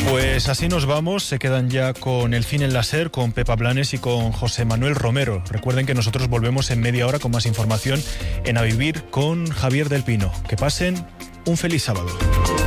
Pues así nos vamos, se quedan ya con El Fin en la SER, con Pepa Blanes y con José Manuel Romero. Recuerden que nosotros volvemos en media hora con más información en A Vivir con Javier del Pino. Que pasen un feliz sábado.